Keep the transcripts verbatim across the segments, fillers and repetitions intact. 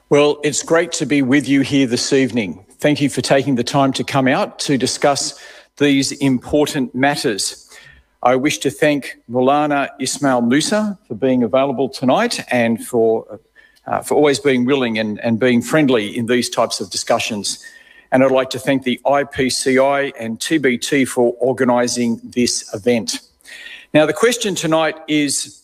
Well, it's great to be with you here this evening. Thank you for taking the time to come out to discuss these important matters. I wish to thank Maulana Ismail Musa for being available tonight and for uh, for always being willing and, and being friendly in these types of discussions. And I'd like to thank the I P C I and T B T for organising this event. Now, the question tonight is,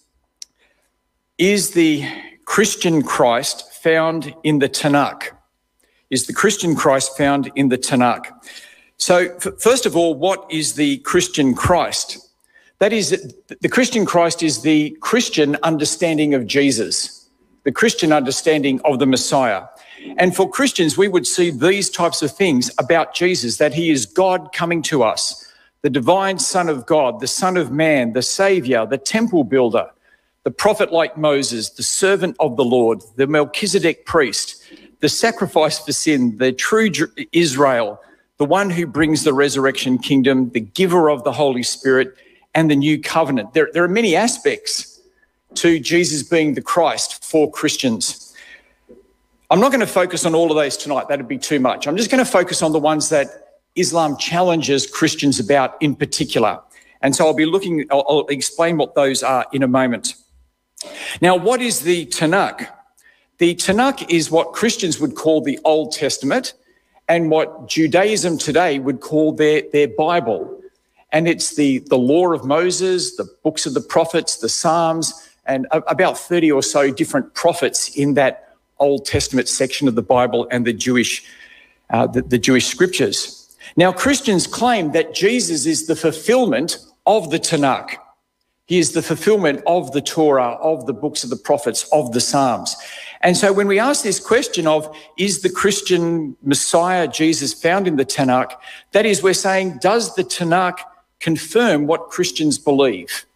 is the Christian Christ found in the Tanakh? Is the Christian Christ found in the Tanakh? So, f- first of all, what is the Christian Christ? That is, the Christian Christ is the Christian understanding of Jesus, the Christian understanding of the Messiah. And for Christians, we would see these types of things about Jesus, that he is God coming to us, the divine Son of God, the Son of Man, the Saviour, the temple builder, the prophet like Moses, the servant of the Lord, the Melchizedek priest, the sacrifice for sin, the true Israel, the one who brings the resurrection kingdom, the giver of the Holy Spirit, and the new covenant. There, there are many aspects to Jesus being the Christ for Christians. I'm not going to focus on all of those tonight. That'd be too much. I'm just going to focus on the ones that Islam challenges Christians about in particular. And so I'll be looking, I'll, I'll explain what those are in a moment. Now, what is the Tanakh? The Tanakh is what Christians would call the Old Testament and what Judaism today would call their, their Bible. And it's the, the law of Moses, the books of the prophets, the Psalms, and a, about thirty or so different prophets in that Old Testament section of the Bible and the Jewish, uh, the, the Jewish scriptures. Now, Christians claim that Jesus is the fulfillment of the Tanakh. He is the fulfillment of the Torah, of the books of the prophets, of the Psalms. And so when we ask this question of, is the Christian Messiah, Jesus, found in the Tanakh, that is, we're saying, does the Tanakh confirm what Christians believe?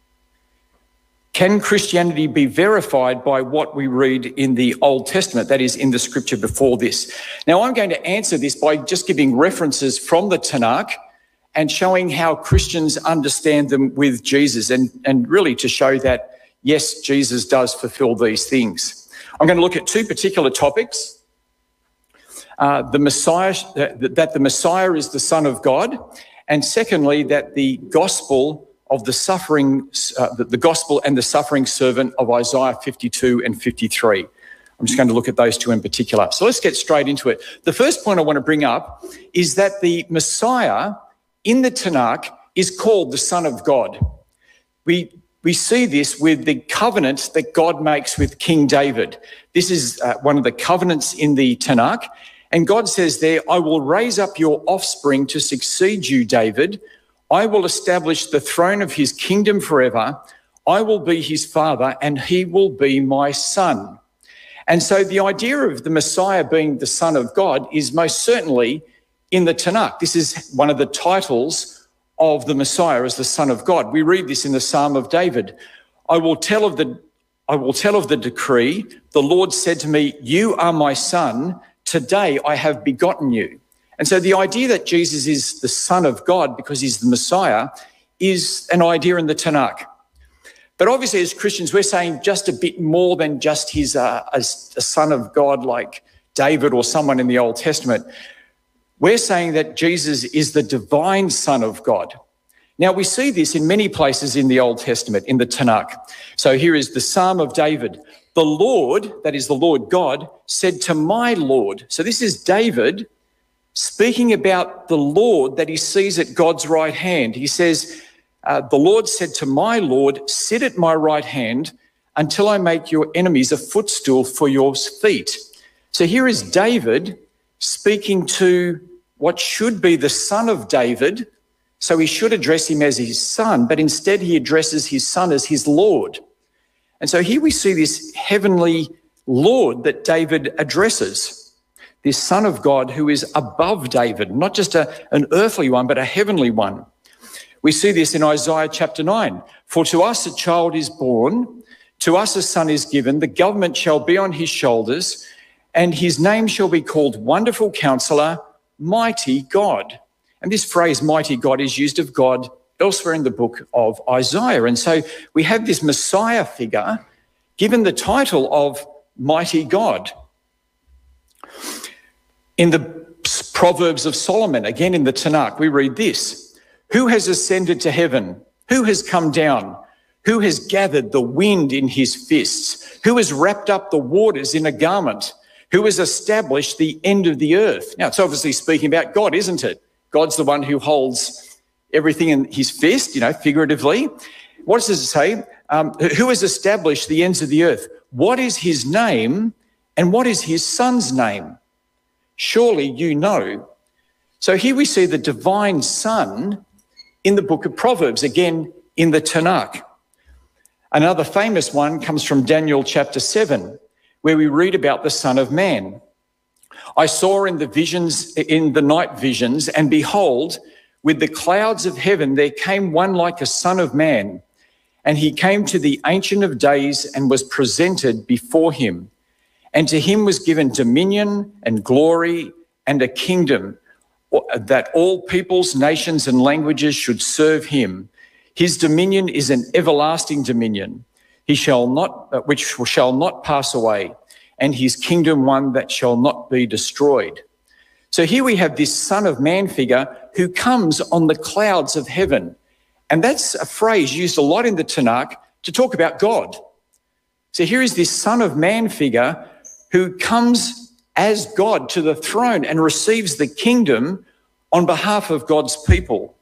Can Christianity be verified by what we read in the Old Testament, that is, in the scripture before this? Now, I'm going to answer this by just giving references from the Tanakh and showing how Christians understand them with Jesus, and, and really to show that, yes, Jesus does fulfill these things. I'm going to look at two particular topics. Uh, the Messiah, that the Messiah is the Son of God, and secondly, that the gospel of the suffering, uh, the, the gospel and the suffering servant of Isaiah fifty-two and fifty-three. I'm just going to look at those two in particular. So let's get straight into it. The first point I want to bring up is that the Messiah in the Tanakh is called the Son of God. We we see this with the covenant that God makes with King David. This is uh, one of the covenants in the Tanakh. And God says there, I will raise up your offspring to succeed you, David. I will establish the throne of his kingdom forever. I will be his father and he will be my son. And so the idea of the Messiah being the Son of God is most certainly in the Tanakh. This is one of the titles of the Messiah as the Son of God. We read this in the Psalm of David. I will tell of the, I will tell of the decree. The Lord said to me, you are my son. Today I have begotten you. And so the idea that Jesus is the Son of God because he's the Messiah is an idea in the Tanakh. But obviously as Christians, we're saying just a bit more than just he's a, a, a son of God like David or someone in the Old Testament. We're saying that Jesus is the divine Son of God. Now, we see this in many places in the Old Testament, in the Tanakh. So here is the Psalm of David. The Lord, that is the Lord God, said to my Lord. So this is David speaking about the Lord that he sees at God's right hand. He says, uh, the Lord said to my Lord, sit at my right hand until I make your enemies a footstool for your feet. So here is David speaking to what should be the son of David, so he should address him as his son, but instead he addresses his son as his Lord. And so here we see this heavenly Lord that David addresses, this Son of God who is above David, not just a, an earthly one, but a heavenly one. We see this in Isaiah chapter nine. For to us a child is born, to us a son is given, the government shall be on his shoulders, and his name shall be called Wonderful Counselor, Mighty God. And this phrase, mighty God, is used of God elsewhere in the book of Isaiah. And so we have this Messiah figure given the title of Mighty God. In the Proverbs of Solomon, again in the Tanakh, we read this: who has ascended to heaven? Who has come down? Who has gathered the wind in his fists? Who has wrapped up the waters in a garment? Who has established the end of the earth? Now, it's obviously speaking about God, isn't it? God's the one who holds everything in his fist, you know, figuratively. What does it say? Um, who has established the ends of the earth? What is his name and what is his son's name? Surely you know. So here we see the divine Son in the book of Proverbs, again in the Tanakh. Another famous one comes from Daniel chapter seven, where we read about the Son of Man. I saw in the visions, in the night visions, and behold, with the clouds of heaven there came one like a son of man, and he came to the Ancient of Days and was presented before him. And to him was given dominion and glory and a kingdom, that all peoples, nations and languages should serve him. His dominion is an everlasting dominion, he shall not, which shall not pass away, and his kingdom one that shall not be destroyed. So here we have this Son of Man figure who comes on the clouds of heaven. And that's a phrase used a lot in the Tanakh to talk about God. So here is this Son of Man figure who comes as God to the throne and receives the kingdom on behalf of God's people.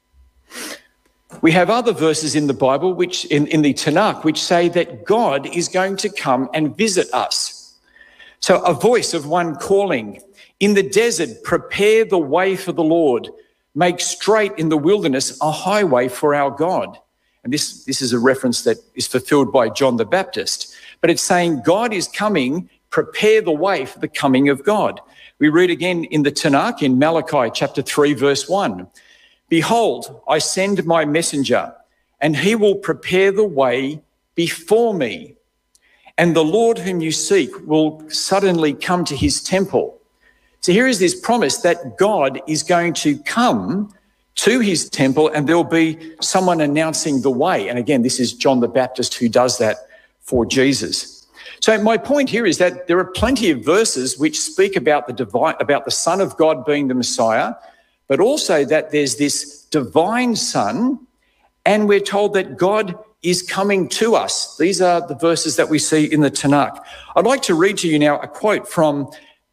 We have other verses in the Bible, which in, in the Tanakh, which say that God is going to come and visit us. So a voice of one calling, in the desert, prepare the way for the Lord, make straight in the wilderness a highway for our God. And this, this is a reference that is fulfilled by John the Baptist. But it's saying God is coming, prepare the way for the coming of God. We read again in the Tanakh in Malachi chapter three, verse one. Behold, I send my messenger, and he will prepare the way before me. And the Lord whom you seek will suddenly come to his temple. So here is this promise that God is going to come to his temple and there will be someone announcing the way. And again, this is John the Baptist who does that for Jesus. So my point here is that there are plenty of verses which speak about the divine, about the Son of God being the Messiah, but also that there's this divine Son, and we're told that God is coming to us. These are the verses that we see in the Tanakh. I'd like to read to you now a quote from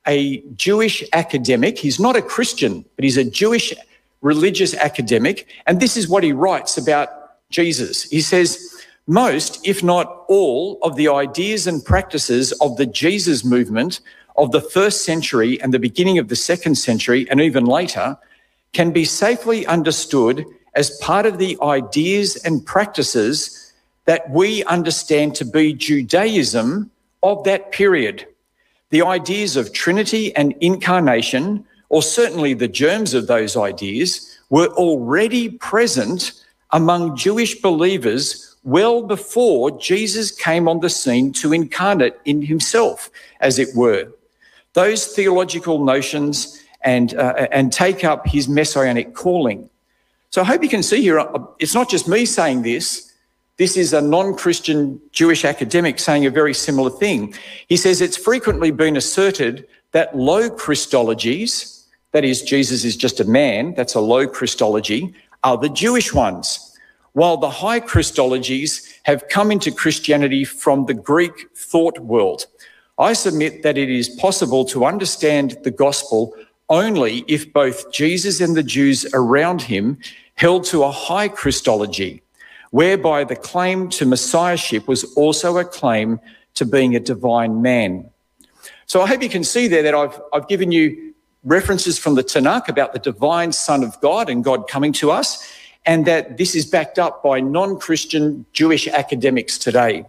a Jewish academic. He's not a Christian, but he's a Jewish religious academic, and this is what he writes about Jesus. He says, most, if not all, of the ideas and practices of the Jesus movement of the first century and the beginning of the second century and even later can be safely understood as part of the ideas and practices that we understand to be Judaism of that period. The ideas of Trinity and incarnation, or certainly the germs of those ideas, were already present among Jewish believers well before Jesus came on the scene to incarnate in himself, as it were. Those theological notions and, uh, and take up his messianic calling. So I hope you can see here, it's not just me saying this. This is a non-Christian Jewish academic saying a very similar thing. He says it's frequently been asserted that low Christologies, that is, Jesus is just a man, that's a low Christology, are the Jewish ones, while the high Christologies have come into Christianity from the Greek thought world. I submit that it is possible to understand the gospel only if both Jesus and the Jews around him held to a high Christology, whereby the claim to messiahship was also a claim to being a divine man. So I hope you can see there that I've, I've given you references from the Tanakh about the divine Son of God and God coming to us, and that this is backed up by non-Christian Jewish academics today.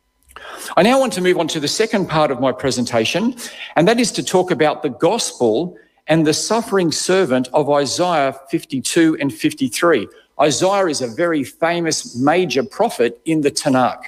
I now want to move on to the second part of my presentation, and that is to talk about the gospel and the suffering servant of Isaiah fifty-two and fifty-three. Isaiah is a very famous major prophet in the Tanakh.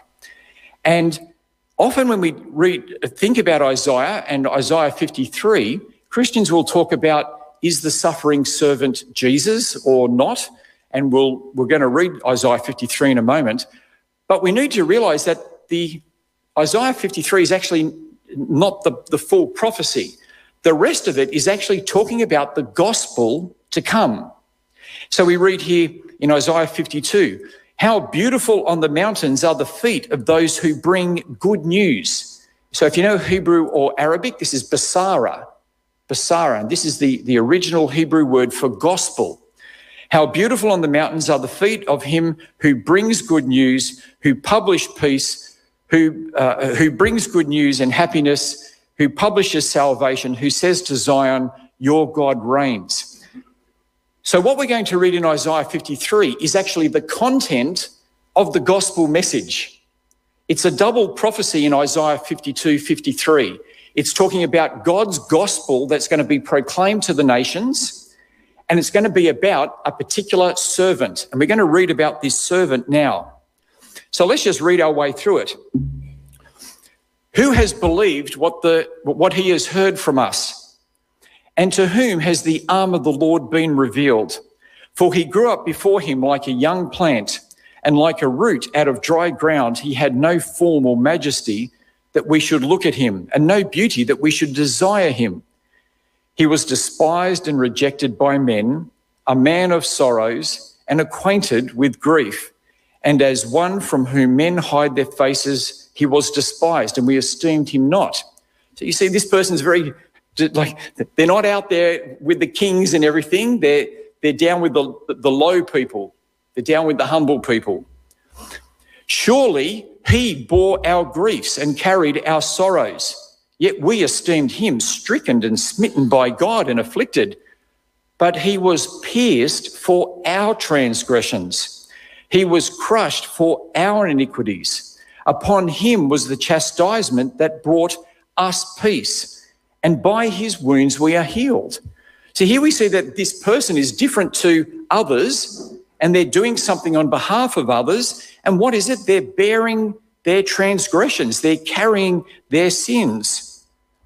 And often when we read, think about Isaiah and Isaiah fifty-three, Christians will talk about, is the suffering servant Jesus or not? And we'll, we're going to read Isaiah fifty-three in a moment. But we need to realise that the Isaiah fifty-three is actually not the, the full prophecy. the rest of it is actually talking about the gospel to come. So we read here in Isaiah fifty-two, how beautiful on the mountains are the feet of those who bring good news. So if you know Hebrew or Arabic, this is basara, basara, and this is the, the original Hebrew word for gospel. How beautiful on the mountains are the feet of him who brings good news, who publish peace, who uh, who brings good news and happiness, who publishes salvation, who says to Zion, your God reigns. So what we're going to read in Isaiah fifty-three is actually the content of the gospel message. It's a double prophecy in Isaiah fifty-two, fifty-three. It's talking about God's gospel that's going to be proclaimed to the nations, and it's going to be about a particular servant. And we're going to read about this servant now. So let's just read our way through it. Who has believed what the what he has heard from us? And to whom has the arm of the Lord been revealed? For he grew up before him like a young plant, and like a root out of dry ground. He had no form or majesty that we should look at him, and no beauty that we should desire him. He was despised and rejected by men, a man of sorrows and acquainted with grief. And as one from whom men hide their faces, he was despised, and we esteemed him not. So you see, this person's very, like, they're not out there with the kings and everything. They're, they're down with the, the low people. They're down with the humble people. Surely he bore our griefs and carried our sorrows, yet we esteemed him stricken and smitten by God and afflicted. But he was pierced for our transgressions. He was crushed for our iniquities. Upon him was the chastisement that brought us peace, and by his wounds we are healed. So here we see that this person is different to others, and they're doing something on behalf of others. And what is it? They're bearing their transgressions. They're carrying their sins.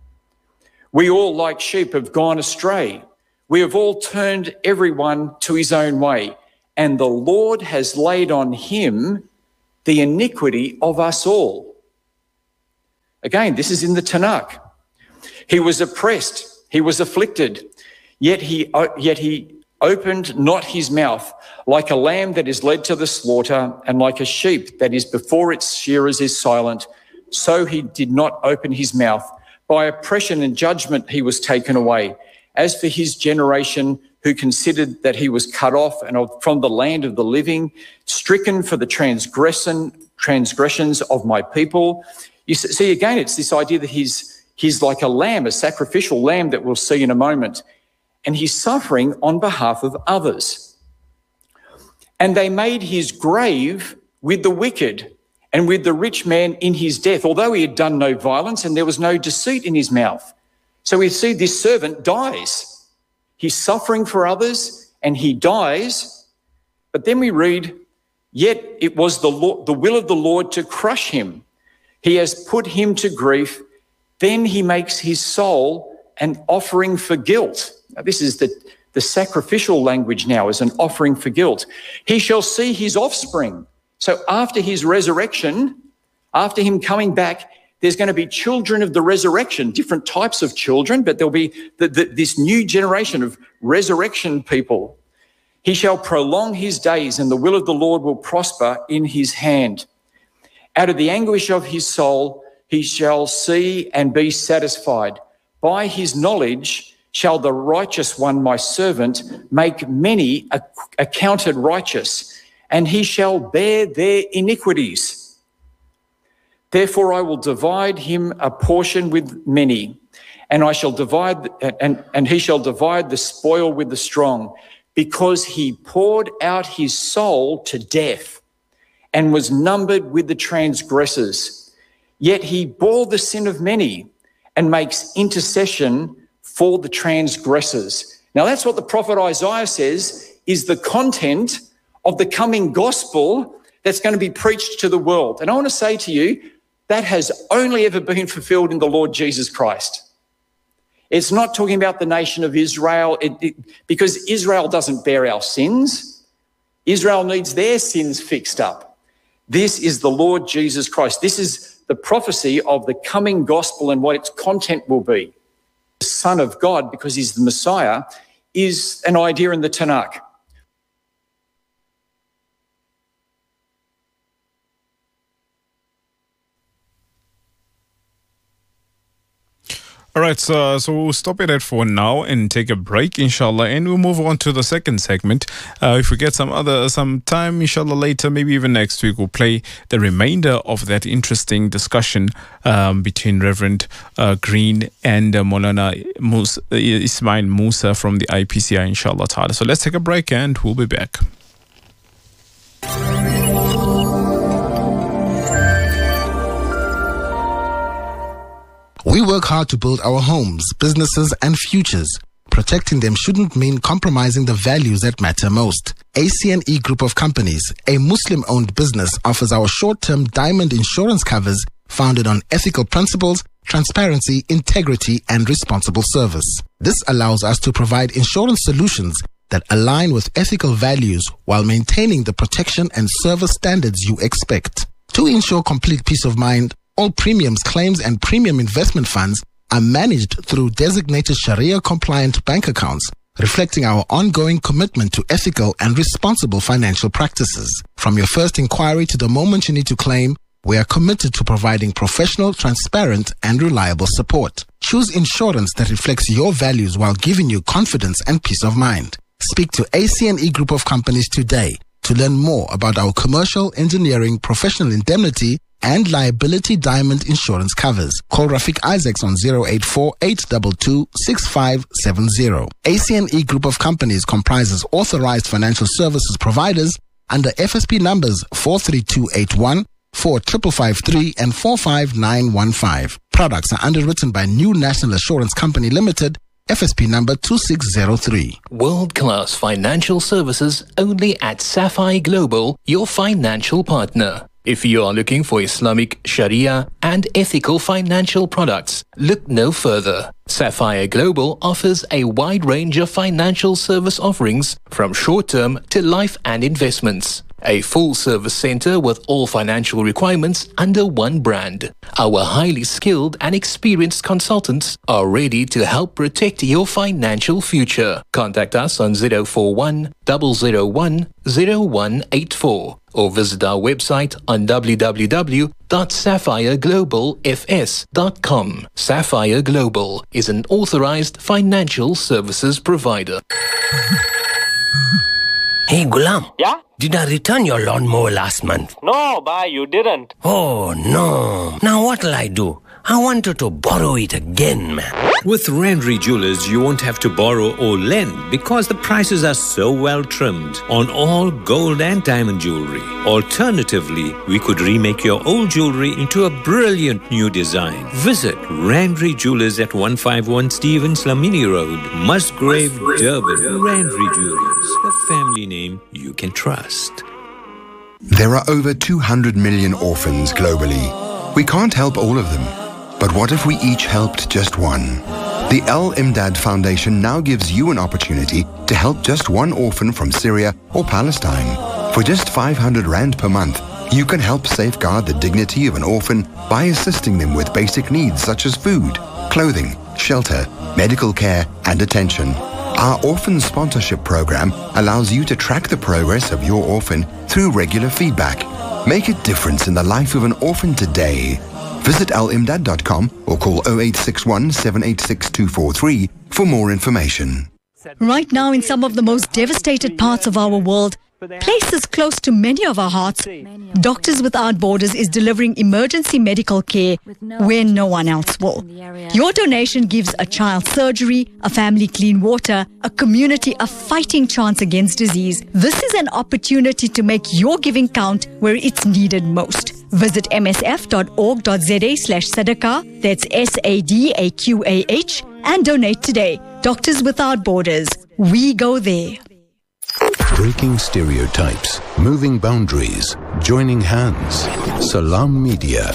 We all, like sheep, have gone astray. We have all turned everyone to his own way, and the Lord has laid on him the iniquity of us all. Again, this is in the Tanakh. He was oppressed, he was afflicted, yet he, yet he opened not his mouth. Like a lamb that is led to the slaughter, and like a sheep that is before its shearers is silent, so he did not open his mouth. By oppression and judgment he was taken away. As for his generation, who considered that he was cut off and from the land of the living, stricken for the transgression, transgressions of my people. You see, again, it's this idea that he's He's like a lamb, a sacrificial lamb that we'll see in a moment. And he's suffering on behalf of others. And they made his grave with the wicked and with the rich man in his death, although he had done no violence and there was no deceit in his mouth. So we see this servant dies. He's suffering for others and he dies. But then we read, yet it was the Lord, the will of the Lord to crush him. He has put him to grief. Then he makes his soul an offering for guilt. Now, this is the, the sacrificial language now, as an offering for guilt. He shall see his offspring. So after his resurrection, after him coming back, there's going to be children of the resurrection, different types of children, but there'll be the, the, this new generation of resurrection people. He shall prolong his days, and the will of the Lord will prosper in his hand. Out of the anguish of his soul, he shall see and be satisfied. By his knowledge shall the righteous one, my servant, make many accounted righteous, and he shall bear their iniquities. Therefore I will divide him a portion with many, and I shall divide and, and he shall divide the spoil with the strong, because he poured out his soul to death and was numbered with the transgressors. Yet he bore the sin of many and makes intercession for the transgressors. Now that's what the prophet Isaiah says is the content of the coming gospel that's going to be preached to the world. And I want to say to you, that has only ever been fulfilled in the Lord Jesus Christ. It's not talking about the nation of Israel, it, it, because Israel doesn't bear our sins. Israel needs their sins fixed up. This is the Lord Jesus Christ. This is the prophecy of the coming gospel and what its content will be. the Son of God because he's the Messiah is an idea in the Tanakh. All right, so, so we'll stop it at for now and take a break, inshallah, and we'll move on to the second segment. Uh, if we get some other some time, inshallah, later, maybe even next week, we'll play the remainder of that interesting discussion um, between Reverend uh, Green and uh, Maulana Musa, uh, Ismail Musa from the I P C I, inshallah ta'ala. So let's take a break and we'll be back. We work hard to build our homes, businesses, and futures. Protecting them shouldn't mean compromising the values that matter most. A C N E Group of Companies, a Muslim-owned business, offers our short-term diamond insurance covers founded on ethical principles, transparency, integrity, and responsible service. This allows us to provide insurance solutions that align with ethical values while maintaining the protection and service standards you expect. To ensure complete peace of mind, all premiums, claims, and premium investment funds are managed through designated Sharia-compliant bank accounts, reflecting our ongoing commitment to ethical and responsible financial practices. From your first inquiry to the moment you need to claim, we are committed to providing professional, transparent, and reliable support. Choose insurance that reflects your values while giving you confidence and peace of mind. Speak to A C N E Group of Companies today to learn more about our commercial, engineering, professional indemnity, and liability diamond insurance covers. Call Rafiq Isaacs on zero eight four, eight two two, six five seven zero. A C N E Group of Companies comprises authorized financial services providers under F S P numbers four three two eight one, four five five three, and four five nine one five. Products are underwritten by New National Assurance Company Limited, F S P number two six zero three. World-class financial services only at Sapphire Global, your financial partner. If you are looking for Islamic, Sharia, and ethical financial products, look no further. Sapphire Global offers a wide range of financial service offerings from short-term to life and investments. A full-service center with all financial requirements under one brand. Our highly skilled and experienced consultants are ready to help protect your financial future. Contact us on zero four one, zero zero one, zero one eight four or visit our website on w w w dot sapphire global f s dot com. Sapphire Global is an authorized financial services provider. Hey, Gulam. Yeah? Did I return your lawnmower last month? No, bhai, you didn't. Oh, no. Now what'll I do? I wanted to borrow it again, man. With Randry Jewelers, you won't have to borrow or lend because the prices are so well trimmed on all gold and diamond jewelry. Alternatively, we could remake your old jewelry into a brilliant new design. Visit Randry Jewelers at one fifty-one Stevens Lamini Road, Musgrave, Durban. Randry Jewelers, the family name you can trust. There are over two hundred million orphans globally. We can't help all of them. But what if we each helped just one? The Al Imdad Foundation now gives you an opportunity to help just one orphan from Syria or Palestine. For just five hundred rand per month, you can help safeguard the dignity of an orphan by assisting them with basic needs such as food, clothing, shelter, medical care, and attention. Our orphan sponsorship program allows you to track the progress of your orphan through regular feedback. Make a difference in the life of an orphan today. Visit al imdad dot com or call zero eight six one, seven eight six, two four three for more information. Right now, in some of the most devastated parts of our world, places close to many of our hearts, Doctors Without Borders is delivering emergency medical care where no one else will. Your donation gives a child surgery, a family clean water, a community a fighting chance against disease. This is an opportunity to make your giving count where it's needed most. Visit m s f dot org dot z a slash sadaqah, that's S A D A Q A H, and donate today. Doctors Without Borders. We go there. Breaking stereotypes, moving boundaries, joining hands. Salam Media.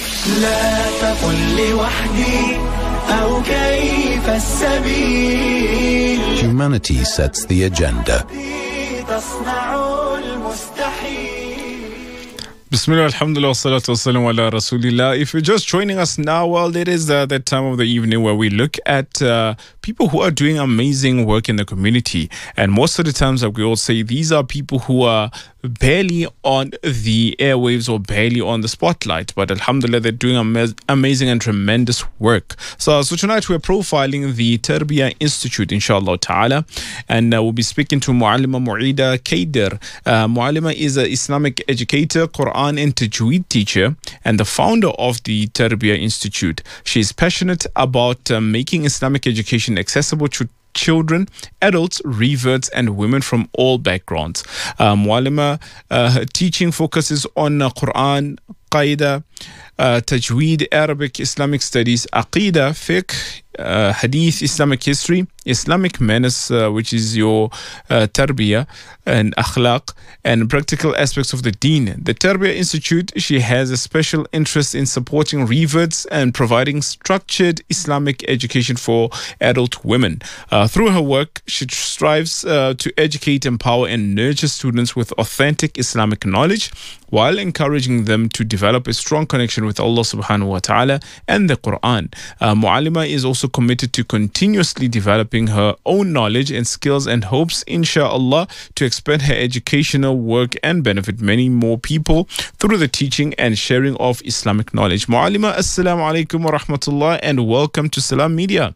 Humanity sets the agenda. Bismillah, alhamdulillah, salatu wassalamu ala rasulillah. If you're just joining us now, well, it is uh, that time of the evening where we look at uh, people who are doing amazing work in the community. And most of the times, like we all say, these are people who are barely on the airwaves or barely on the spotlight. But alhamdulillah, they're doing ama- amazing and tremendous work. So, so tonight we're profiling the Tarbiyah Institute, inshallah ta'ala. And uh, we'll be speaking to Muallima Mu'ida Kaider. Uh, Muallima is an Islamic educator, Quran and Tajweed teacher, and the founder of the Tarbiyah Institute. She is passionate about uh, making Islamic education accessible to children, adults, reverts, and women from all backgrounds. Uh, Muallima, uh, her teaching focuses on uh, Quran, Qaida, uh, Tajweed, Arabic, Islamic studies, Aqidah, Fiqh, uh, Hadith, Islamic history, Islamic manners, uh, which is your uh, Tarbiyah, and Akhlaq, and practical aspects of the Deen. The Tarbiyah Institute, she has a special interest in supporting reverts and providing structured Islamic education for adult women. Uh, through her work, she strives uh, to educate, empower, and nurture students with authentic Islamic knowledge while encouraging them to develop a strong connection with Allah subhanahu wa ta'ala and the Quran. Uh, Muallima is also committed to continuously developing her own knowledge and skills and hopes, inshallah, to expand her educational work and benefit many more people through the teaching and sharing of Islamic knowledge. Muallima, assalamu alaikum wa rahmatullah, and welcome to Salam Media.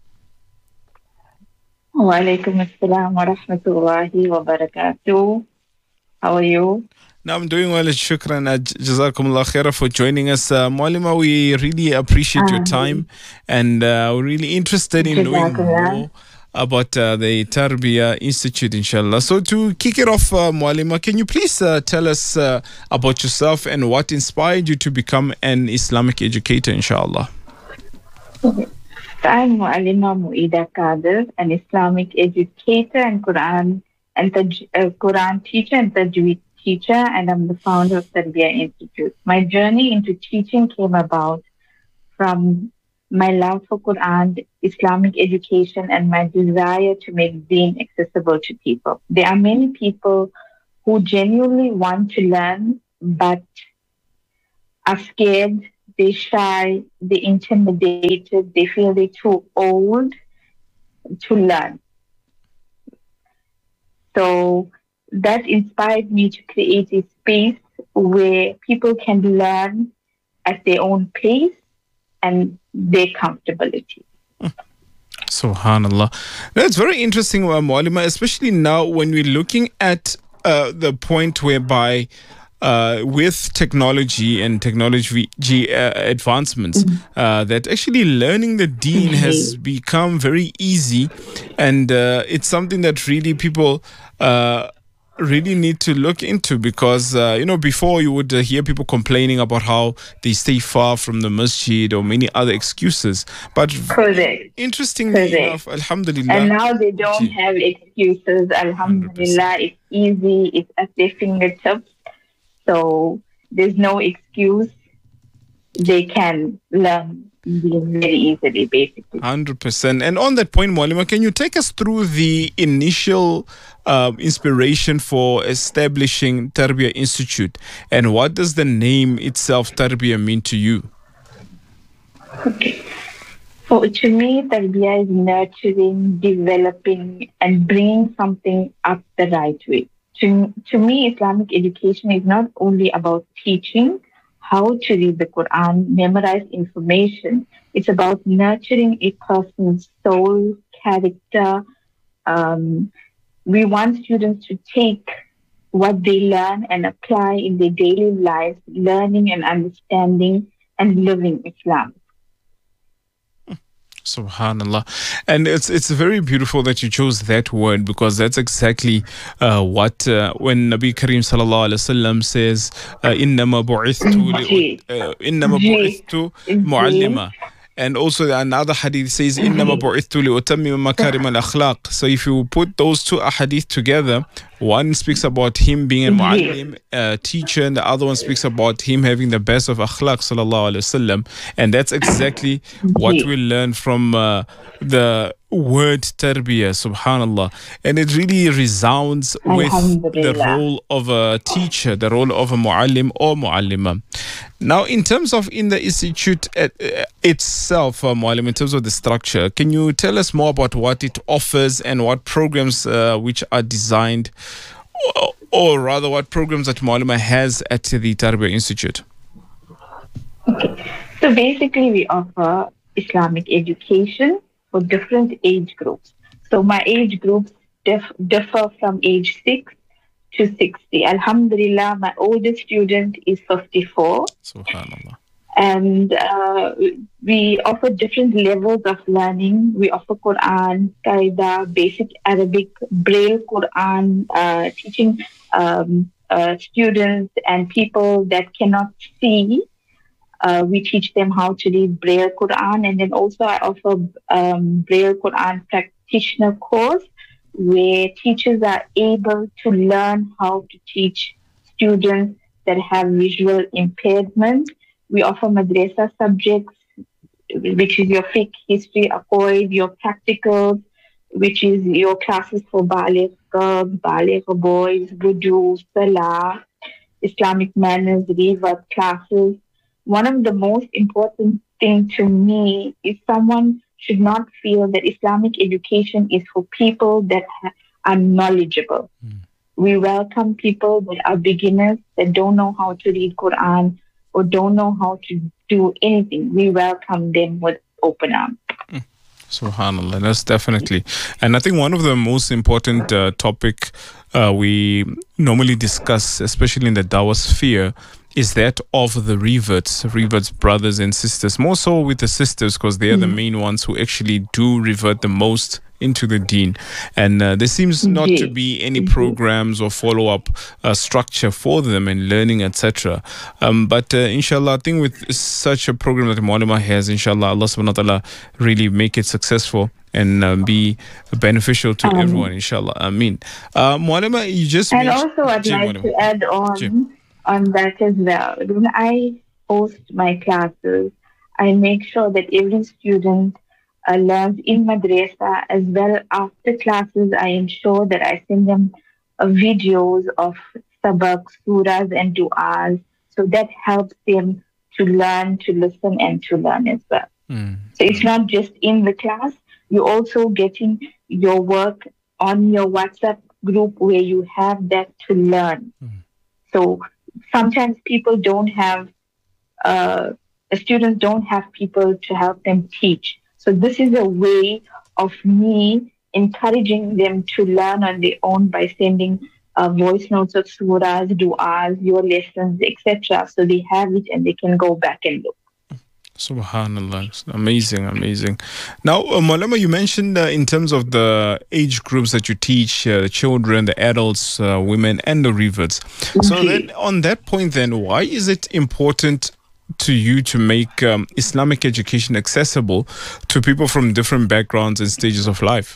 Wa alaikum assalam wa rahmatullahi wa barakatuh. How are you? Now, I'm doing well. Shukran. Jazakumullah khaira for joining us. Uh, Muallima, we really appreciate your time, and uh, we're really interested in knowing more about uh, the Tarbiyah Institute, inshallah. So to kick it off, uh, Muallima, can you please uh, tell us uh, about yourself and what inspired you to become an Islamic educator, inshallah? Okay. I'm Muallima Mu'ida Kaider, an Islamic educator and Quran and taj- uh, Quran teacher and Tajweed teacher, and I'm the founder of Tarbiyah Institute. My journey into teaching came about from my love for Quran, Islamic education, and my desire to make Deen accessible to people. There are many people who genuinely want to learn, but are scared, they're shy, they're intimidated, they feel they're too old to learn. So that inspired me to create a space where people can learn at their own pace and their comfortability. Subhanallah. That's very interesting, uh, Muallima, especially now when we're looking at uh, the point whereby uh, with technology and technology uh, advancements, mm-hmm. uh, that actually learning the Deen mm-hmm. has become very easy, and uh, it's something that really people uh, really need to look into, because uh, you know, before you would uh, hear people complaining about how they stay far from the masjid or many other excuses, but Correct. interestingly Correct. enough, alhamdulillah, and now they don't have excuses. Alhamdulillah, one hundred percent. It's easy, it's at their fingertips, so there's no excuse. They can learn very easily, basically. one hundred percent. And on that point, Muallima, can you take us through the initial uh, inspiration for establishing Tarbiyah Institute, and what does the name itself, Tarbiyah, mean to you? Okay. So to me, Tarbiyah is nurturing, developing, and bringing something up the right way. To, to me, Islamic education is not only about teaching how to read the Quran, memorize information. It's about nurturing a person's soul, character. Um, we want students to take what they learn and apply in their daily lives, learning and understanding and living Islam. Subhanallah. And it's it's very beautiful that you chose that word, because that's exactly uh, what uh, when Nabi Kareem sallallahu alaihi wasallam says innama bu'ithtu innama bu'ithtu mu'allima, and also another hadith says innama bu'ithtu li utammima makarim al-akhlaq. So if you put those two hadith together, one speaks about him being a mu'allim, a teacher, and the other one speaks about him having the best of akhlaq, sallallahu alaihi wasallam. And that's exactly what we learn from uh, the word tarbiyah, subhanallah, and it really resounds with the role of a teacher, the role of a muallim or muallima. Now, in terms of in the institute uh, itself, uh, muallim, in terms of the structure, can you tell us more about what it offers and what programs uh, which are designed, or, or rather what programs that muallima has at the Tarbiyah Institute? Okay, so basically we offer Islamic education for different age groups. So my age groups dif- differ from age six to sixty. Alhamdulillah, my oldest student is fifty-four. Subhanallah. And uh, we offer different levels of learning. We offer Quran, Qaida, basic Arabic, Braille Quran, uh, teaching um, uh, students and people that cannot see. Uh, we teach them how to read Braille Quran, and then also I offer um, Braille Quran practitioner course where teachers are able to learn how to teach students that have visual impairment. We offer madrasa subjects, which is your fiqh, history, aqoid, your practicals, which is your classes for baligh girls, baligh boys, wudu, salah, Islamic manners, rivat classes. One of the most important thing to me is someone should not feel that Islamic education is for people that ha- are knowledgeable. Mm. We welcome people that are beginners, that don't know how to read Quran or don't know how to do anything. We welcome them with open arms. Mm. Subhanallah, that's definitely. And I think one of the most important uh, topic uh, we normally discuss, especially in the Dawah sphere, is that of the reverts, reverts brothers and sisters, more so with the sisters because they are mm. the main ones who actually do revert the most into the deen. And uh, there seems not to be any programs or follow-up uh, structure for them in learning, et cetera. Um, but uh, inshallah, I think with such a program that Muallima has, inshallah, Allah subhanahu wa ta'ala really make it successful and uh, be beneficial to um, everyone, inshallah. Ameen. Uh, Muallima, you just And also I'd like Muallima. to add on... Jee. on that as well. When I host my classes, I make sure that every student uh, learns in madrasa as well. After classes, I ensure that I send them uh, videos of sabak, surahs and du'as. So that helps them to learn, to listen and to learn as well. Mm. So it's not just in the class, you're also getting your work on your WhatsApp group where you have that to learn. Mm. So sometimes people don't have, uh, the students don't have people to help them teach. So this is a way of me encouraging them to learn on their own by sending uh, voice notes of surahs, du'as, your lessons, et cetera. So they have it and they can go back and look. Subhanallah. Amazing, amazing. Now, uh, Maulama, you mentioned uh, in terms of the age groups that you teach, uh, the children, the adults, uh, women, and the reverts. Okay. So then, on that point then, why is it important to you to make um, Islamic education accessible to people from different backgrounds and stages of life?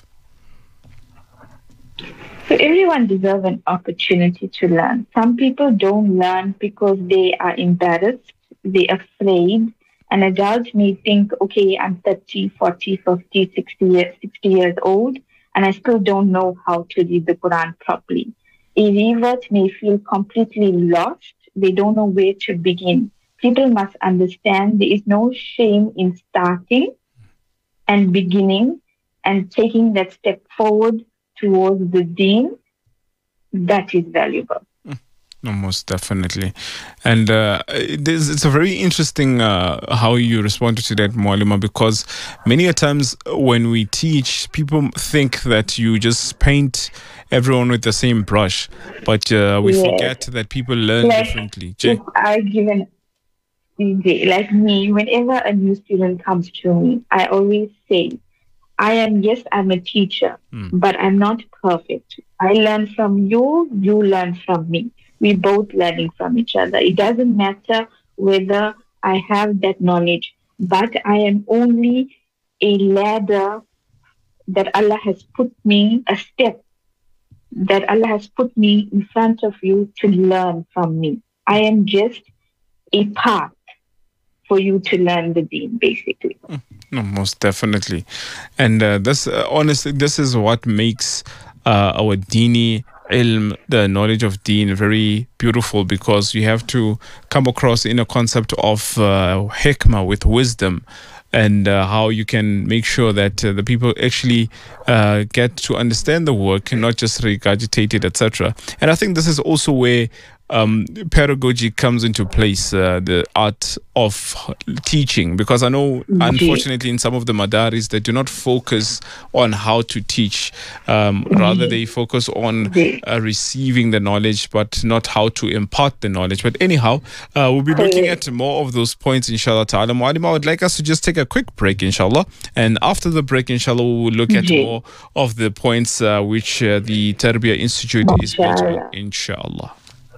So everyone deserves an opportunity to learn. Some people don't learn because they are embarrassed, they're afraid. An adult may think, okay, I'm thirty, forty, fifty, sixty years, sixty years old, and I still don't know how to read the Quran properly. A revert may feel completely lost. They don't know where to begin. People must understand there is no shame in starting and beginning and taking that step forward towards the deen. That is valuable. No, most definitely. And uh, it is, it's a very interesting uh, how you responded to that, Muallima, because many a times when we teach, people think that you just paint everyone with the same brush, but uh, we yes. forget that people learn like, differently. If I give an like me, whenever a new student comes to me, I always say, I am, yes, I'm a teacher, mm. but I'm not perfect. I learn from you, you learn from me. We both learning from each other. It doesn't matter whether I have that knowledge, but I am only a ladder that Allah has put me, a step that Allah has put me in front of you to learn from me. I am just a path for you to learn the deen, basically. No, most definitely. And uh, this, uh, honestly, this is what makes uh, our Dini ilm, the knowledge of deen, very beautiful, because you have to come across in a concept of uh, hikmah, with wisdom, and uh, how you can make sure that uh, the people actually uh, get to understand the work and not just regurgitate it, et cetera. And I think this is also where um, pedagogy comes into place, uh, the art of teaching, because I know, unfortunately, in some of the madaris, they do not focus on how to teach. Um, rather, they focus on uh, receiving the knowledge, but not how to impart the knowledge. But anyhow, uh, we'll be looking at more of those points, inshallah ta'ala. Mu'alima, I would like us to just take a quick break, inshallah. And after the break, inshallah, we will look at more of the points uh, which uh, the Tarbiyah Institute is built on, inshallah.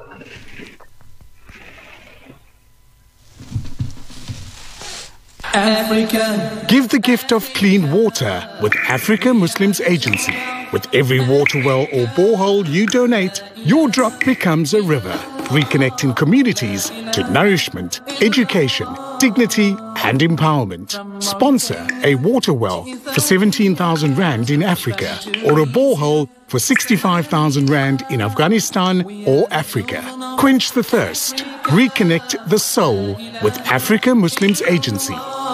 Africa. Give the gift of clean water with Africa Muslims Agency. With every water well or borehole you donate, your drop becomes a river, reconnecting communities to nourishment, education, dignity and empowerment. Sponsor a water well for seventeen thousand rand in Africa, or a borehole for sixty-five thousand rand in Afghanistan or Africa. Quench the thirst. Reconnect the soul with Africa Muslims Agency.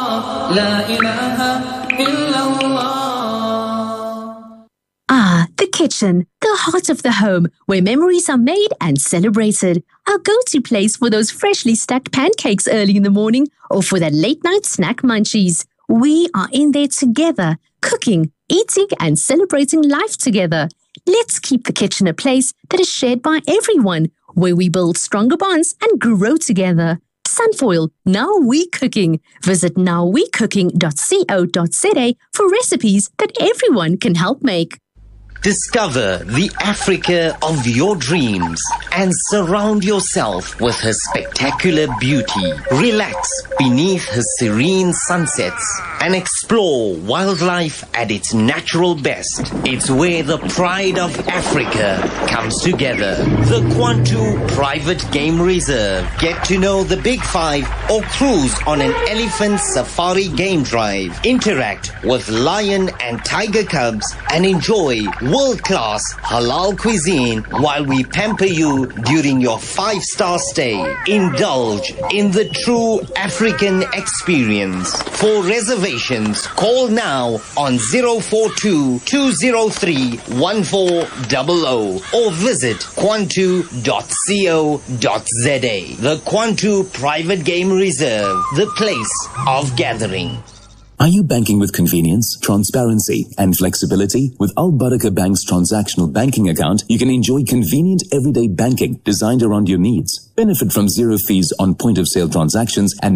Ah, the kitchen, the heart of the home, where memories are made and celebrated. Our go-to place for those freshly stacked pancakes early in the morning, or for that late-night snack munchies. We are in there together, cooking, eating and celebrating life together. Let's keep the kitchen a place that is shared by everyone, where we build stronger bonds and grow together. Sunfoil, Now We Cooking. Visit now we cooking dot co dot za for recipes that everyone can help make. Discover the Africa of your dreams and surround yourself with her spectacular beauty. Relax beneath her serene sunsets and explore wildlife at its natural best. It's where the pride of Africa comes together. The Kwantu Private Game Reserve. Get to know the Big Five or cruise on an elephant safari game drive. Interact with lion and tiger cubs and enjoy world-class halal cuisine while we pamper you during your five-star stay. Indulge in the true African experience. For reservations, call now on zero four two, two zero three, one four zero zero or visit kwantu dot co dot za. The Kwantu Private Game Reserve, the place of gathering. Are you banking with convenience, transparency, and flexibility? With Al Barakah Bank's transactional banking account, you can enjoy convenient everyday banking designed around your needs. Benefit from zero fees on point-of-sale transactions and